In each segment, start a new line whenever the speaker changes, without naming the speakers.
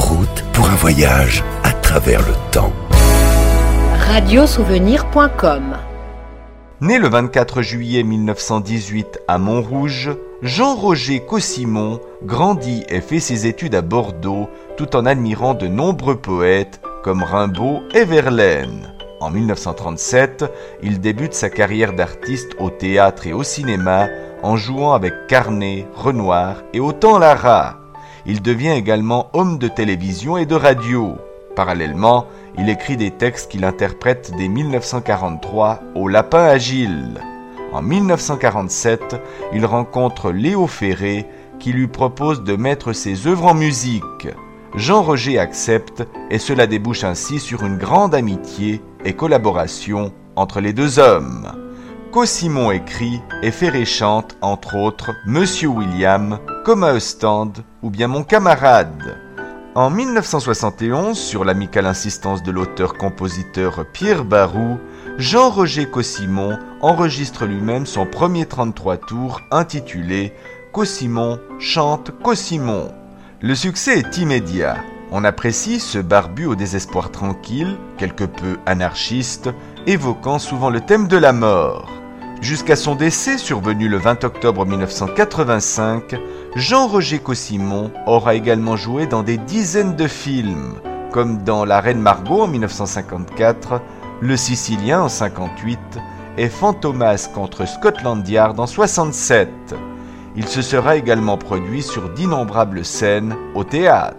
route pour un voyage à travers le temps.
Radiosouvenir.com.
Né le 24 juillet 1918 à Montrouge, Jean-Roger Caussimon grandit et fait ses études à Bordeaux tout en admirant de nombreux poètes comme Rimbaud et Verlaine. En 1937, il débute sa carrière d'artiste au théâtre et au cinéma en jouant avec Carnet, Renoir et Autant Lara. Il devient également homme de télévision et de radio. Parallèlement, il écrit des textes qu'il interprète dès 1943 au Lapin Agile. En 1947, il rencontre Léo Ferré qui lui propose de mettre ses œuvres en musique. Jean-Roger accepte et cela débouche ainsi sur une grande amitié et collaboration entre les deux hommes. Caussimon écrit et Ferré chante entre autres Monsieur William, Comme à Ostende ou bien Mon camarade. En 1971, sur l'amicale insistance de l'auteur-compositeur Pierre Barou, Jean-Roger Caussimon enregistre lui-même son premier 33 tours intitulé « Caussimon chante Caussimon ». Le succès est immédiat. On apprécie ce barbu au désespoir tranquille, quelque peu anarchiste, évoquant souvent le thème de la mort. Jusqu'à son décès, survenu le 20 octobre 1985, Jean-Roger Caussimon aura également joué dans des dizaines de films, comme dans La Reine Margot en 1954, Le Sicilien en 1958 et Fantomas contre Scotland Yard en 1967. Il se sera également produit sur d'innombrables scènes au théâtre.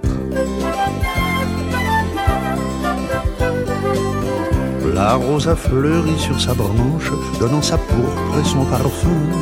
La rose a fleuri sur sa branche, donnant sa pourpre et son parfum.